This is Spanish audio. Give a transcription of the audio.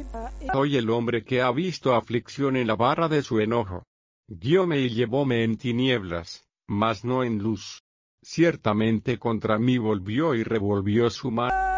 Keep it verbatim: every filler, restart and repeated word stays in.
Soy el hombre que ha visto aflicción en la barra de su enojo. Guióme y llevóme en tinieblas, mas no en luz. Ciertamente contra mí volvió y revolvió su mano.